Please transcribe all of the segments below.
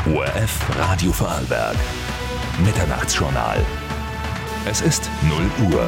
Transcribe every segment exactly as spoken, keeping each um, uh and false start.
O R F Radio Vorarlberg. Mitternachtsjournal. Es ist null Uhr.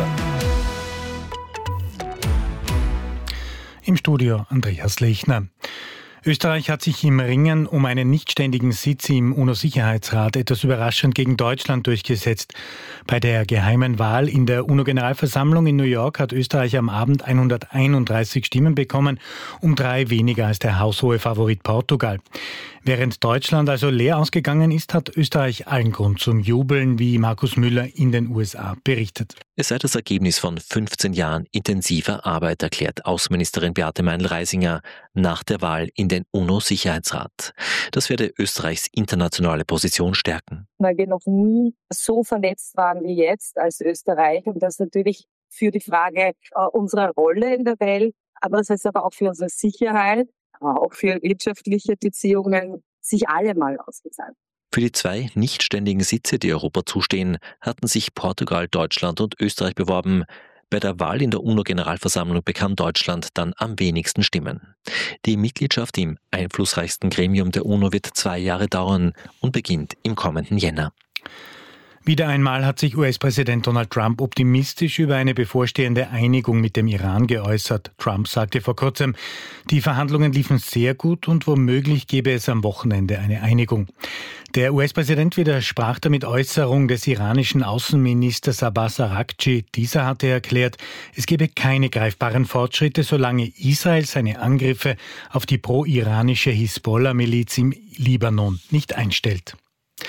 Im Studio Andreas Lechner. Österreich hat sich im Ringen um einen nichtständigen Sitz im UNO-Sicherheitsrat etwas überraschend gegen Deutschland durchgesetzt. Bei der geheimen Wahl in der UNO-Generalversammlung in New York hat Österreich am Abend hunderteinunddreißig Stimmen bekommen, um drei weniger als der haushohe Favorit Portugal. Während Deutschland also leer ausgegangen ist, hat Österreich allen Grund zum Jubeln, wie Markus Müller in den U S A berichtet. Es sei das Ergebnis von fünfzehn Jahren intensiver Arbeit, erklärt Außenministerin Beate Meindl-Reisinger nach der Wahl in den UNO-Sicherheitsrat. Das werde Österreichs internationale Position stärken. Weil wir noch nie so vernetzt waren wie jetzt als Österreich und das natürlich für die Frage äh, unserer Rolle in der Welt, aber das heißt aber auch für unsere Sicherheit, auch für wirtschaftliche Beziehungen, sich alle mal ausgezahlt. Für die zwei nichtständigen Sitze, die Europa zustehen, hatten sich Portugal, Deutschland und Österreich beworben. Bei der Wahl in der UNO-Generalversammlung bekam Deutschland dann am wenigsten Stimmen. Die Mitgliedschaft im einflussreichsten Gremium der UNO wird zwei Jahre dauern und beginnt im kommenden Jänner. Wieder einmal hat sich U S-Präsident Donald Trump optimistisch über eine bevorstehende Einigung mit dem Iran geäußert. Trump sagte vor kurzem, die Verhandlungen liefen sehr gut und womöglich gäbe es am Wochenende eine Einigung. Der U S-Präsident widersprach damit Äußerung des iranischen Außenministers Abbas Araghchi. Dieser hatte erklärt, es gebe keine greifbaren Fortschritte, solange Israel seine Angriffe auf die pro-iranische Hisbollah-Miliz im Libanon nicht einstellt.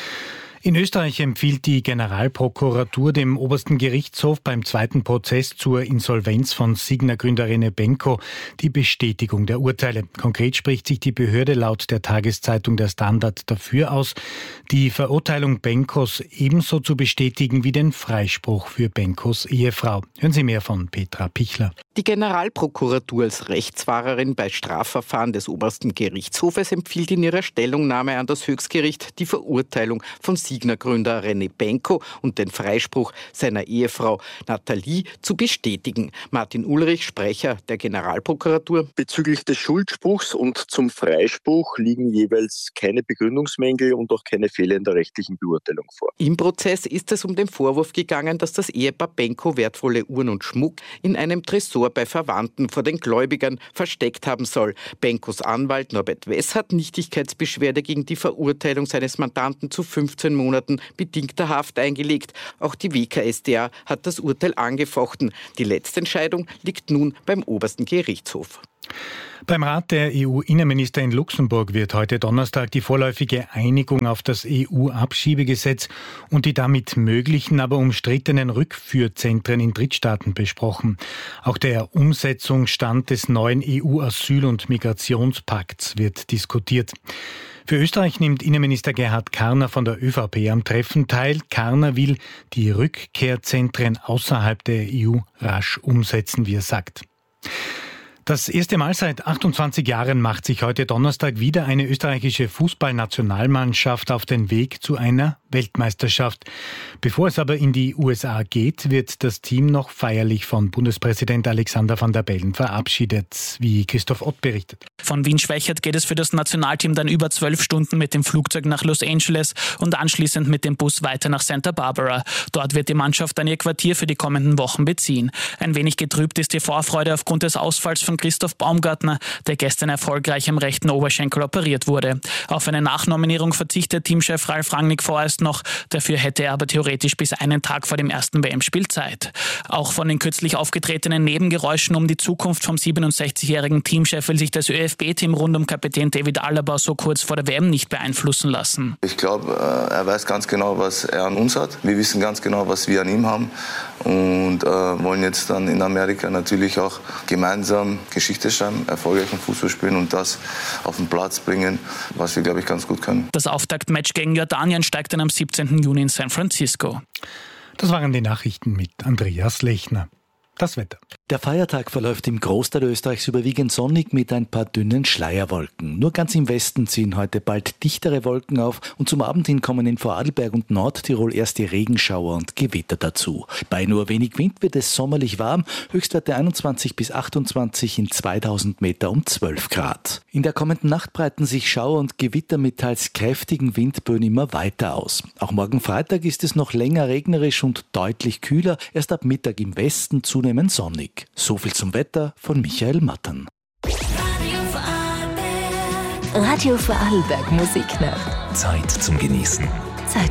In Österreich empfiehlt die Generalprokuratur dem obersten Gerichtshof beim zweiten Prozess zur Insolvenz von Signa-Gründer René Benko die Bestätigung der Urteile. Konkret spricht sich die Behörde laut der Tageszeitung Der Standard dafür aus, die Verurteilung Benkos ebenso zu bestätigen wie den Freispruch für Benkos Ehefrau. Hören Sie mehr von Petra Pichler. Die Generalprokuratur als Rechtswahrerin bei Strafverfahren des obersten Gerichtshofes empfiehlt in ihrer Stellungnahme an das Höchstgericht die Verurteilung von Signa-Gründer René Benko und den Freispruch seiner Ehefrau Nathalie zu bestätigen. Martin Ulrich, Sprecher der Generalprokuratur. Bezüglich des Schuldspruchs und zum Freispruch liegen jeweils keine Begründungsmängel und auch keine Fehler in der rechtlichen Beurteilung vor. Im Prozess ist es um den Vorwurf gegangen, dass das Ehepaar Benko wertvolle Uhren und Schmuck in einem Tresor bei Verwandten vor den Gläubigern versteckt haben soll. Benkos Anwalt Norbert Wess hat Nichtigkeitsbeschwerde gegen die Verurteilung seines Mandanten zu fünfzehn Monaten bedingter Haft eingelegt. Auch die W K S d A hat das Urteil angefochten. Die letzte Entscheidung liegt nun beim obersten Gerichtshof. Beim Rat der E U-Innenminister in Luxemburg wird heute Donnerstag die vorläufige Einigung auf das E U-Abschiebegesetz und die damit möglichen, aber umstrittenen Rückführzentren in Drittstaaten besprochen. Auch der Umsetzungsstand des neuen E U-Asyl- und Migrationspakts wird diskutiert. Für Österreich nimmt Innenminister Gerhard Karner von der ÖVP am Treffen teil. Karner will die Rückkehrzentren außerhalb der E U rasch umsetzen, wie er sagt. Das erste Mal seit achtundzwanzig Jahren macht sich heute Donnerstag wieder eine österreichische Fußballnationalmannschaft auf den Weg zu einer Weltmeisterschaft. Bevor es aber in die U S A geht, wird das Team noch feierlich von Bundespräsident Alexander Van der Bellen verabschiedet, wie Christoph Ott berichtet. Von Wien-Schwächert geht es für das Nationalteam dann über zwölf Stunden mit dem Flugzeug nach Los Angeles und anschließend mit dem Bus weiter nach Santa Barbara. Dort wird die Mannschaft dann ihr Quartier für die kommenden Wochen beziehen. Ein wenig getrübt ist die Vorfreude aufgrund des Ausfalls von Christoph Baumgartner, der gestern erfolgreich am rechten Oberschenkel operiert wurde. Auf eine Nachnominierung verzichtet Teamchef Ralf Rangnick vorerst noch, dafür hätte er aber theoretisch bis einen Tag vor dem ersten W M-Spiel Zeit. Auch von den kürzlich aufgetretenen Nebengeräuschen um die Zukunft vom siebenundsechzigjährigen Teamchef will sich das ÖFB-Team rund um Kapitän David Alaba so kurz vor der W M nicht beeinflussen lassen. Ich glaube, er weiß ganz genau, was er an uns hat. Wir wissen ganz genau, was wir an ihm haben und äh, wollen jetzt dann in Amerika natürlich auch gemeinsam Geschichte schreiben, erfolgreichen Fußball spielen und das auf den Platz bringen, was wir, glaube ich, ganz gut können. Das Auftaktmatch gegen Jordanien steigt dann am siebzehnten Juni in San Francisco. Das waren die Nachrichten mit Andreas Lechner. Das Wetter. Der Feiertag verläuft im Großteil Österreichs überwiegend sonnig mit ein paar dünnen Schleierwolken. Nur ganz im Westen ziehen heute bald dichtere Wolken auf und zum Abend hin kommen in Vorarlberg und Nordtirol erste Regenschauer und Gewitter dazu. Bei nur wenig Wind wird es sommerlich warm, Höchstwerte einundzwanzig bis achtundzwanzig, in zweitausend Meter um zwölf Grad. In der kommenden Nacht breiten sich Schauer und Gewitter mit teils kräftigen Windböen immer weiter aus. Auch morgen Freitag ist es noch länger regnerisch und deutlich kühler, erst ab Mittag im Westen zunehmend sonnig. So viel zum Wetter von Michael Mattern. Radio Vorarlberg Musiknacht. Zeit zum Genießen.